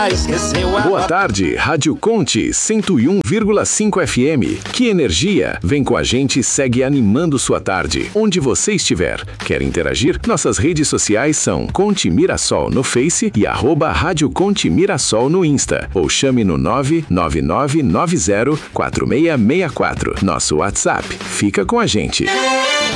já esqueceu a... Boa tarde, Rádio Conte 101,5 FM. Que energia! Vem com a gente e segue animando sua tarde, onde você estiver. Quer interagir? Nossas redes sociais são Conte Mirassol no Face e @Rádio Conte Mirassol no Insta. Ou chame no 999904664. Nosso WhatsApp. Fica com a gente.